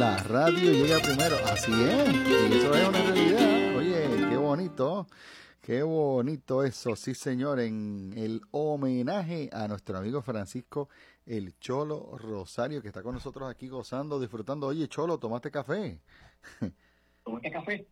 la radio llega primero. Así es, y eso es una realidad. Oye, qué bonito eso, sí señor, en el homenaje a nuestro amigo Francisco el Cholo Rosario, que está con nosotros aquí gozando, disfrutando. Oye, Cholo, ¿tomaste café? ¿Tomaste café?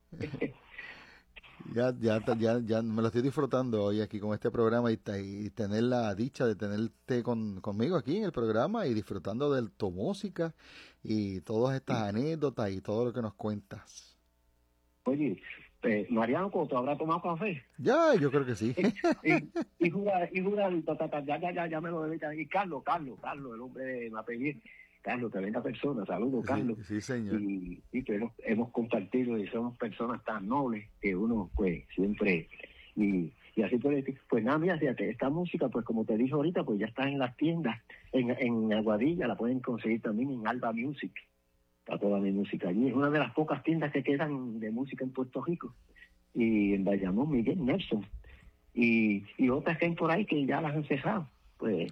Ya me lo estoy disfrutando hoy aquí con este programa y tener la dicha de tenerte conmigo aquí en el programa y disfrutando de tu música y todas estas anécdotas y todo lo que nos cuentas. Oye, Mariano, ¿tú habrás tomado café? Ya, yo creo que sí. Y jura, ya me lo debí. Y Carlos, el hombre de mi apellido. Carlos, tremenda persona, saludos, Carlos. Sí, señor. Y que hemos compartido y somos personas tan nobles que uno, pues, siempre. Y así pues nada, mira, fíjate, esta música, pues como te dije ahorita, pues ya está en las tiendas. En Aguadilla la pueden conseguir también en Alba Music. Está toda mi música allí. Es una de las pocas tiendas que quedan de música en Puerto Rico. Y en Bayamón, Miguel Nelson. Y otras que hay por ahí que ya las han cerrado. Pues,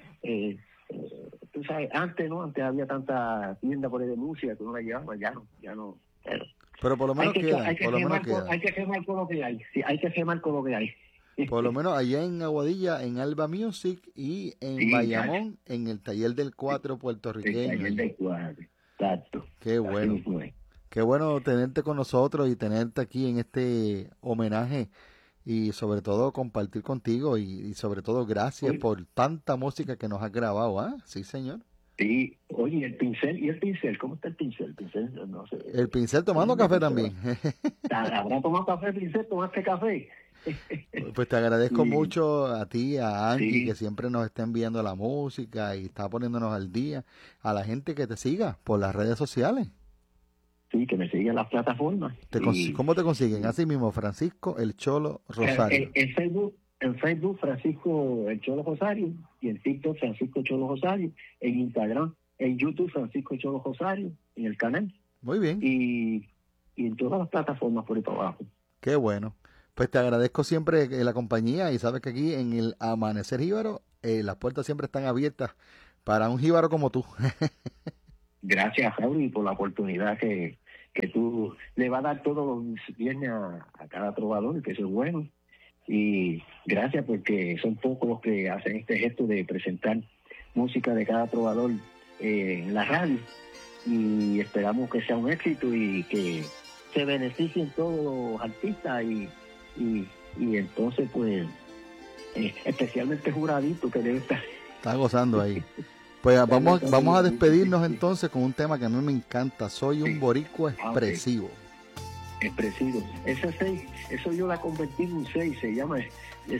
tú sabes, antes había tanta tienda por ahí de música que uno la llevaba, ya no. Pero por lo menos queda. Hay que quemar con lo que hay. Sí, hay que quemar con lo que hay. Por lo menos allá en Aguadilla, en Alba Music y en Bayamón, en el Taller del 4 puertorriqueño. El Taller del 4, exacto. Qué bueno. Qué bueno tenerte con nosotros y tenerte aquí en este homenaje y sobre todo compartir contigo y sobre todo gracias por tanta música que nos has grabado, ¿ah? Sí, señor. Sí, oye, el pincel, ¿cómo está el pincel? No sé. El pincel tomando café también. ¿Habrá tomado café, pincel? ¿Tomaste café? Pues te agradezco mucho a ti, a Angie, que siempre nos está enviando la música y está poniéndonos al día, a la gente que te siga por las redes sociales. Sí, que me sigan en las plataformas. ¿Cómo te consiguen? Así mismo, Francisco el Cholo Rosario. En Facebook, Francisco el Cholo Rosario, y en TikTok, Francisco Cholo Rosario, en Instagram, en YouTube, Francisco Cholo Rosario, en el canal. Muy bien. Y en todas las plataformas por ahí para abajo. Qué bueno. Pues te agradezco siempre la compañía y sabes que aquí en el Amanecer Jíbaro las puertas siempre están abiertas para un jíbaro como tú. Gracias, Javi, por la oportunidad que tú le vas a dar todos los viernes a cada trovador, que eso es bueno. Y gracias porque son pocos los que hacen este gesto de presentar música de cada trovador en la radio. Y esperamos que sea un éxito y que se beneficien todos los artistas y entonces pues especialmente Juradito que debe estar. Está gozando ahí. Pues vamos a despedirnos entonces con un tema que a mí me encanta. Soy un boricua expresivo. Expresivo. Ese 6, eso yo la convertí en un 6, se llama el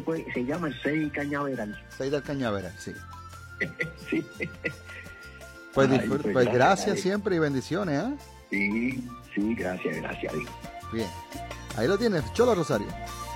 6 Cañaveral. 6 del Cañaveral, sí. Sí. Pues gracias siempre y bendiciones, ¿eh? Sí, gracias. Bien. Ahí lo tienes, Cholo Rosario.